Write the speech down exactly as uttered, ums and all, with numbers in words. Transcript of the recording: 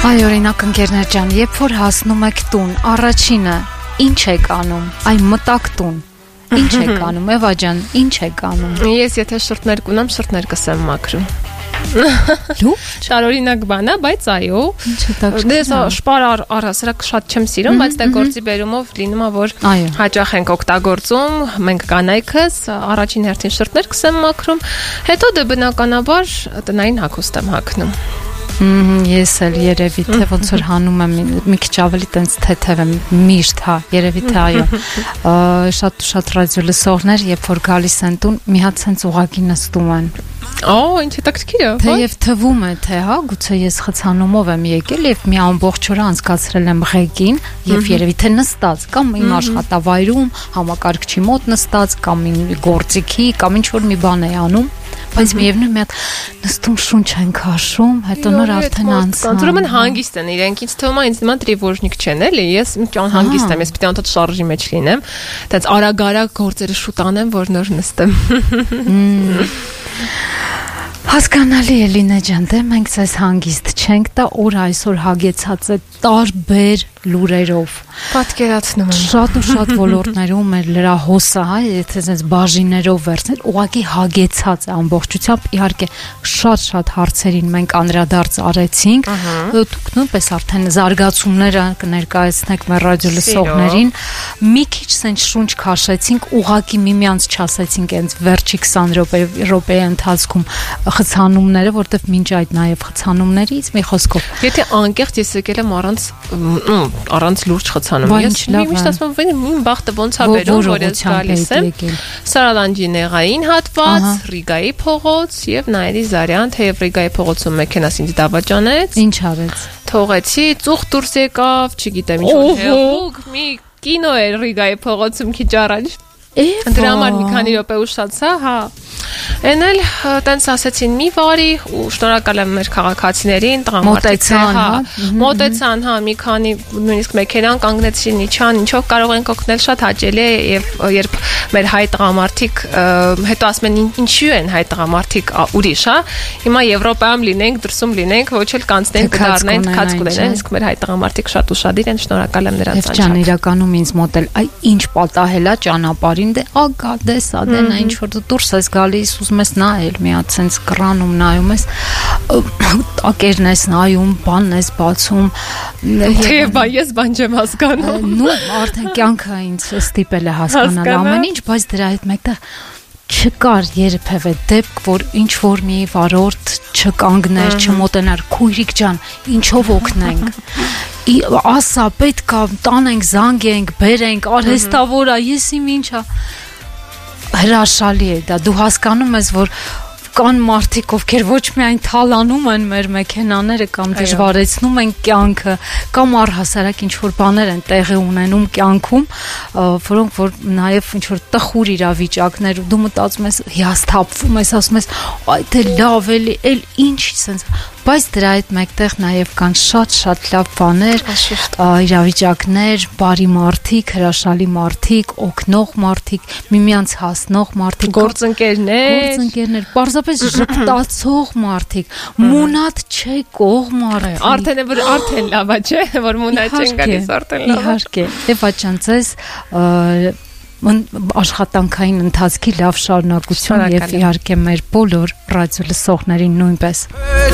Այ օրինակ ընկերներ ջան, երբ որ հասնում եք տուն, առաջինը ինչ եք անում, այ մտակ տուն, ինչ եք անում, Էվա ջան, ինչ եք անում։ Ես եթե շրտներ կունեմ, շրտներ կսեմ մաքրում։ Լու? Շարօրինակ բան է, բայց այո։ Դες շպար առհասարակ շատ չեմ սիրում, բայց դա գործի բերումով լինում է, որ հաճախ ենք օգտագործում, մենք կանայքս առաջին հերթին շրտներ կսեմ մաքրում, հետո դե բնականաբար տնային հագուստ եմ հագնում։ Ես էլ երևի թե ոնց որ հանում եմ մի քիչ ավելի տենց թեթև եմ միշտ, հա, երևի թե այո։ Շատ շատ ռադիո լսողներ, երբ որ գալիս են տուն, մի հատ sense ուղակի նստում են։ Օ, ինչ հետաքրքիր է։ Թեև թվում է, թե հա, գուցե ես խցանումով եմ եկել եւ մի ամբողջ օր անցկացրել եմ ղեկին եւ երևի թե նստած կամ իմ աշխատավայրում, համակարգչի մոտ նստած կամ գործիքի կամ ինչ որ մի բան է անում, բայց միևնույն մի հատ նստում շունչ են քաշում, հետո նոր արդեն անցնում։ Ուրեմն հանգիստ են իրենք, ինձ թվում է ինձ նման տրիվոժնիկ չեն, էլի, ես հանգիստ եմ, ես պիտի անտոտ շարժի մեջ լինեմ, դից արագ-արագ գործերը շուտ անեմ, որ նոր նստեմ։ Հասկանալի է Լինե ջան, դե մենք ցես հանգիստ չենք տա, որ այսօր հագեցած է տարբեր լուրերով։ Պատկերացնում եմ։ Շատ ու շատ ոլորտներում է լրահոսը, հա, եթե ցես բաժիներով վերցնել, ուղղակի հագեցած է ամբողջությամբ, իհարկե շատ-շատ հարցերին մենք անդրադարձ արեցինք։ Դուք նույնպես արդեն զարգացումները կներկայացնեք մեր ռադիո լսողներին։ Մի քիչ sense շունչ քաշեցինք, ուղղակի միմյանց չասեցինք այնց վերջի քսան րոպեի ընթացքում խցանումները, որտեվ մինչ այդ նաև խցանումներից մի խոսքով։ Եթե անկեղծ ես եկել եմ առանց առանց լուրջ խցանում, ես միշտ ասում եմ, իմ բախտը ոնց է վերում, որ ես գալիս եմ Սարալանջի նեղային հատված, Ռիգայի փողոց եւ Նայիրի Զարյան, թեև Ռիգայի փողոցում մեքենաս ինձ դավաճանեց։ Ինչ արեց։ Թողեցի, ծուխ դուրս եկավ, չգիտեմ ինչ որ հեղուկ, մի կինո էր Ռիգայի փողոցում քիչ առաջ։ Դրա համար մի քանի րոպե ուշացա, հա։ Էն էլ տենց ասեցին մի վարի ու շնորհակալ եմ մեր քաղաքացիներին, տղամարդիկներին, հա, մոտեցան, հա, մի քանի նույնիսկ մեքենան կանգնեցին, իջան, ինչով կարող ենք օգնել, շատ հաճելի է եւ երբ մեր հայ տղամարդիկ հետո ասում են ինչու են հայ տղամարդիկ ուրիշ, հա։ Հիմա Եվրոպայում լինենք, դրսում լինենք, ոչ էլ կանցնենք կդառնենք, քաց կունենան, իսկ մեր հայ տղամարդիկ շատ ուշադիր են, շնորհակալ եմ նրանց անջան։ Ջան, իրականում ինձ մոտ էլ այ ինչ պատահել է ճանապարհին, դե ագա, դե սա, դե նա ինչ որ դուրս ես գալիս, ուզում ես նայել, մի հատ sense կռանում նայում ես, տակերն ես նայում, բանն ես բացում։ Թեև բա ես բան չեմ հասկանում։ Նու արդեն կյանքը ինձ ստիպել է հասկանալ ամեն ինչ, բայց դրա հետ մեկտեղ չկար երբևէ դեպք, որ ինչ որ մի վարորդ չկանգներ, չմոտենար, քույրիկ ջան, ինչով օգնենք։ Ասա, պետք է տանենք, զանգենք, բերենք, արհեստավոր է, ես իմ ինչա։ Հրաշալի է դա, դու հասկանում ես, որ կան մարդիկ, ովքեր ոչ միայն թալանում են մեր մեքենաները կամ դժվարեցնում են կյանքը, կամ առհասարակ ինչ որ բաներ են տեղի ունենում կյանքում, որոնք որ նաև ինչ որ տխուր իրավիճակներ ու դու մտածում ես, հիասթափվում ես, ասում ես, այ դե լավ էլի, էլ ինչ sense, բայց դրա հետ մեկտեղ նաև կան շատ-շատ լավ բաներ, իրավիճակներ, բարի մարդիկ, հրաշալի մարդիկ, օգնող մարդիկ, միմյանց հասնող մարդիկ, գործընկերներ, գործընկերներ, պարզապես ժպտացող մարդիկ, մունատ չեկող մարդիկ։ Արդեն է որ արդեն լավ է, չէ, որ մունատ չեն գալիս, արդեն լավ է։ Իհարկե, Էվա ջան, ձեզ աշխատանքային ընթացքի լավ շարունակություն եւ իհարկե մեր բոլոր ռադիո լսողներին նույնպես։